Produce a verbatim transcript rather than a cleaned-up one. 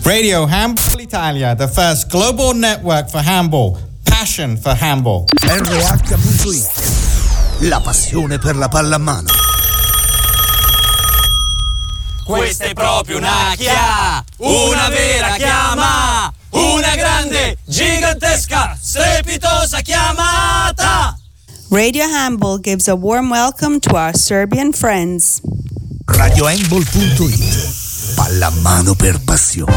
Radio Handball Italia, the first global network for handball. Passion for handball. R H punto it. La passione per la pallamano. Questa è proprio una chia, una vera chiama, una grande, gigantesca, strepitosa chiamata. Radio Handball gives a warm welcome to our Serbian friends. Radio Handball punto it. Pallamano per passione.